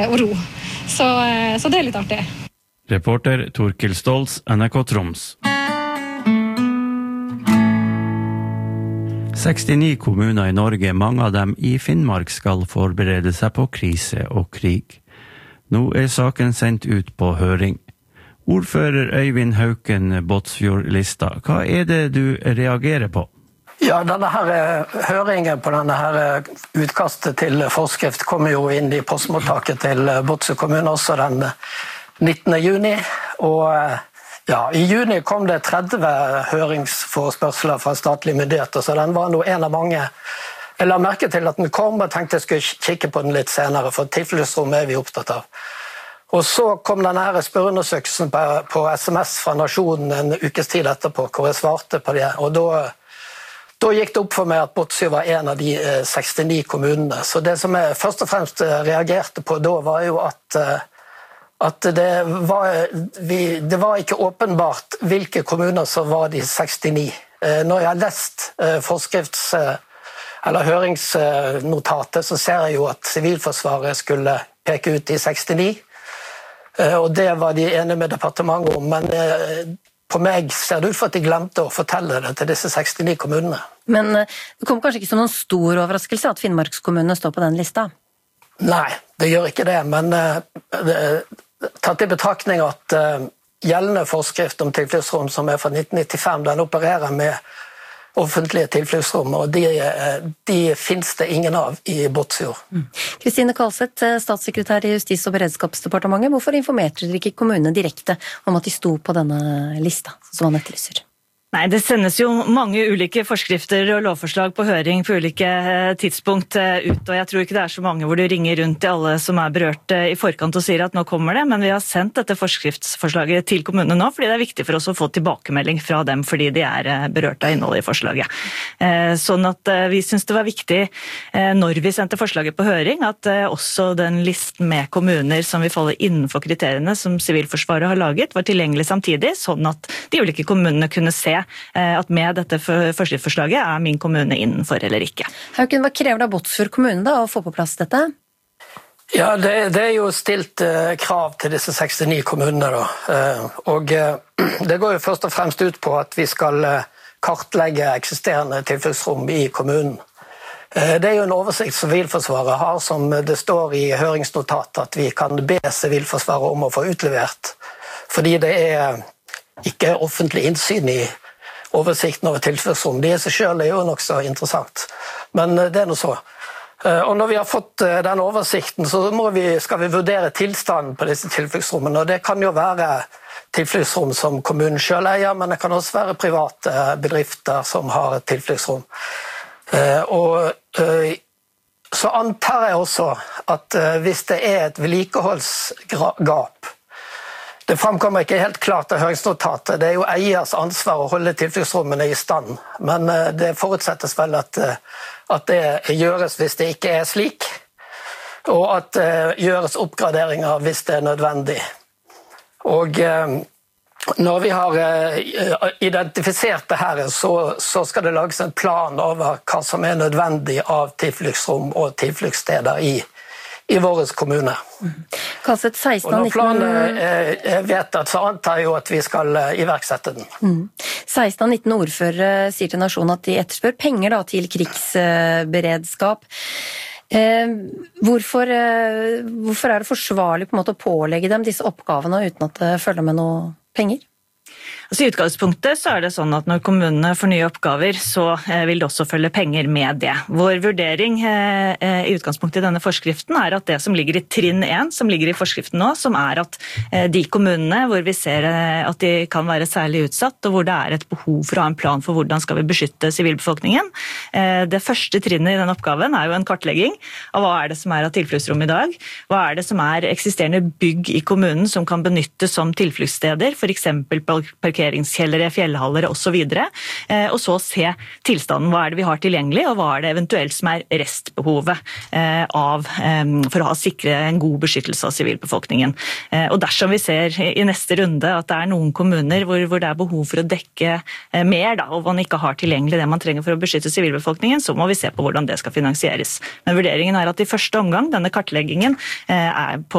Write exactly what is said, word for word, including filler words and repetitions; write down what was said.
og ro. Så, så det er litt artig. Reporter Torkil Ståls, N R K Troms. sekstini kommuner i Norge, mange av dem i Finnmark, skal forberede seg på krise og krig. Nå er saken sendt ut på høring. Ordfører Øyvind Hauken, Båtsfjord-lista, hva er det du reagerer på? Ja, denne her høringen på denne her utkastet til forskrift kommer jo inn i postmottaket til Båtsfjord kommune også den nittende juni, og ja, i juni kom det tretti høringsforespørsler fra statlige myndigheter, så den var nå en av mange. Jeg la merke til at den kom, og tenkte jeg skulle kikke på den litt senere, for tilfluktsrom er vi opptatt av. Og så kom denne her spørreundersøkelsen på, på S M S fra Nasjonen en ukes tid etterpå, hvor jeg svarte på det, og da Da gikk det opp for meg at Båtsfjord var en av de sekstini kommunene. Så det som jeg først og fremst reagerte på da, var jo at, at det, var, vi, det var ikke åpenbart hvilke kommuner som var de sekstini. Når jeg har lest forskrifts- eller høringsnotatet, så ser jeg jo at Sivilforsvaret skulle peke ut de sekstini. Og det var de enige med departementet om, men på meg ser det ut for at de glemte å fortelle det til disse sekstini kommunene. Men det kom kanskje ikke som noen stor overraskelse at Finnmarkskommunene står på den lista? Nei, det gjør ikke det, men uh, tatt i betraktning at uh, gjeldende forskrift om tilfluktsrom som er fra nitten nittifem, den opererer med offentlige tilfluktsrom, og de, de finnes det ingen av i Båtsfjord. Kristine Kalseth, statssekretær i Justis- og beredskapsdepartementet. Hvorfor informerte dere ikke kommunene direkte om at de sto på denne lista, som han etterlyser? Nei, det sendes jo mange ulike forskrifter og lovforslag på høring på ulike tidspunkt ut, og jeg tror ikke det er så mange hvor du ringer rundt til alle som er berørt i forkant og sier at nå kommer det, men vi har sendt dette forskriftsforslaget til kommunene nå, fordi det er viktig for oss å få tilbakemelding fra dem, fordi de er berørt av innholdet i forslaget. Sånn at vi synes det var viktig når vi sendte forslaget på høring, at også den listen med kommuner som vil falle innenfor kriteriene som Sivilforsvaret har laget, var tilgjengelig samtidig, sånn at de ulike kommunene kunne se at med dette forskriftsforslaget er min kommune innenfor eller ikke. Hauken, hva krever da Båtsfjord kommune da å få på plass dette? Ja, det, det er jo stilt uh, krav til disse sekstini kommunene da. Uh, og uh, det går jo først og fremst ut på at vi skal uh, kartlegge eksisterende tilfluktsrom i kommunen. Uh, det er jo en oversikt Sivilforsvaret har, som det står i høringsnotatet at vi kan be Sivilforsvaret om å få utlevert, fordi det er ikke offentlig innsyn i oversikten over tilfluktsrom. Det i seg selv er jo nok så interessant, men det er noe så. Og når vi har fått den oversikten, så må vi, skal vi vurdere tilstanden på disse tilfluktsrommene, og det kan jo være tilfluktsrom som kommunen selv eier, men det kan også være private bedrifter som har et tilfluktsrom. Og så antar jeg også at hvis det er et vedlikeholdsgap, det framkommer ikke helt klart av høringsnotatet. Det er jo eiers ansvar å holde tilfluktsrommene i stand, men det forutsettes vel at, at det gjøres hvis det ikke er slik, og at det gjøres oppgraderinger hvis det er nødvendig. Og når vi har identifisert det her, så, så skal det lages en plan over hva som er nødvendig av tilfluktsrom og tilfluktssteder i i våres kommune. Kalseth, seksten og når planen er vedtatt, så antar jeg jo at vi skal iverksette den. Mm. seksten av nitten ordførere sier til Nasjonen at de etterspør penger da, til krigsberedskap. Eh, hvorfor, eh, hvorfor er det forsvarlig på en måte å pålegge dem disse oppgavene uten at det følger med noe penger? Altså, I utgangspunktet så er det sånn at når kommunene får nye oppgaver, så eh, vil det også følge penger med det. Vår vurdering eh, i utgangspunktet i denne forskriften er at det som ligger i trinn én, som ligger i forskriften nå, som er at eh, de kommunene hvor vi ser eh, at de kan være særlig utsatt, og hvor det er et behov for å ha en plan for hvordan skal vi beskytte sivilbefolkningen. Eh, det første trinnet i den oppgaven er jo en kartlegging av hva er det som er av tilfluktsrom i dag, hva er det som er eksisterende bygg i kommunen som kan benyttes som tilfluktssteder, for eksempel parkeringskjellere, fjellhaller og så videre, og så se tilstanden, hva er det vi har tilgjengelig, og hva er det eventuelt som er restbehovet av, for å ha sikre en god beskyttelse av sivilbefolkningen. Og dersom vi ser i neste runde at det er noen kommuner hvor, hvor det er behov for å dekke mer, da, og man ikke har tilgjengelig det man trenger for å beskytte sivilbefolkningen, så må vi se på hvordan det skal finansieres. Men vurderingen er at i første omgang, denne kartleggingen er på